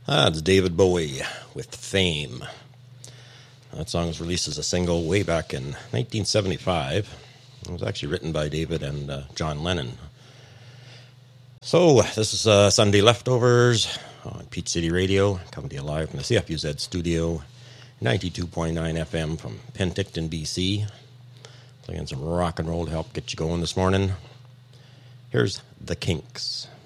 It's David Bowie with Fame. That song was released as a single way back in 1975. It was actually written by David and John Lennon. So, this is Sunday Leftovers on Peach City Radio, coming to you live from the CFUZ studio, 92.9 FM from Penticton, BC. Playing some rock and roll to help get you going this morning. Here's The Kinks.